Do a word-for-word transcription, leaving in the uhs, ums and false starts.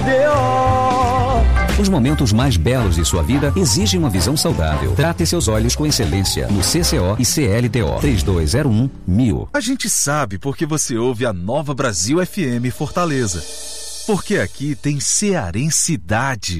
D O. Os momentos mais belos de sua vida exigem uma visão saudável. Trate seus olhos com excelência no C C O e C L T O. três dois zero um mil. A gente sabe porque você ouve a Nova Brasil F M Fortaleza. Porque aqui tem cearensidade.